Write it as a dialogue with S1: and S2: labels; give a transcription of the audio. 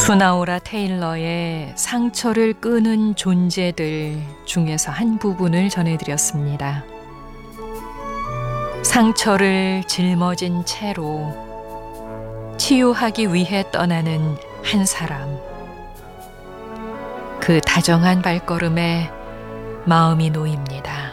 S1: 수나오라 테일러의 상처를 끄는 존재들 중에서 한 부분을 전해드렸습니다. 상처를 짊어진 채로 치유하기 위해 떠나는 한 사람. 그 다정한 발걸음에 마음이 놓입니다.